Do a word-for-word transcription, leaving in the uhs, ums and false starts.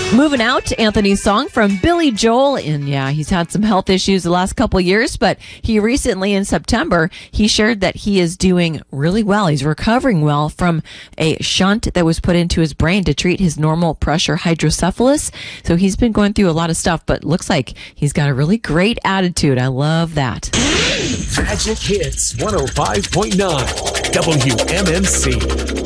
Moving out, Anthony's song from Billy Joel. And yeah, he's had some health issues the last couple years, but he recently in September, he shared that he is doing really well. He's recovering well from a shunt that was put into his brain to treat his normal pressure hydrocephalus. So he's been going through a lot of stuff, but looks like he's got a really great attitude. I love that. Magic Hits one oh five point nine W M M C.